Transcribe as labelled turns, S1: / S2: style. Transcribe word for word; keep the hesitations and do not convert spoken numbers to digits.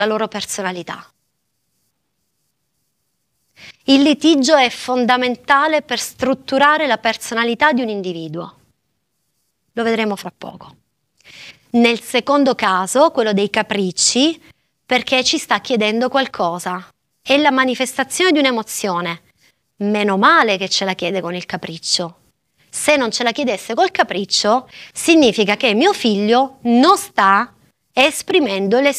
S1: la loro personalità. Il litigio è fondamentale per strutturare la personalità di un individuo. Lo vedremo fra poco. Nel secondo caso, quello dei capricci, perché ci sta chiedendo qualcosa. È la manifestazione di un'emozione. Meno male che ce la chiede con il capriccio. Se non ce la chiedesse col capriccio, significa che mio figlio non sta esprimendo le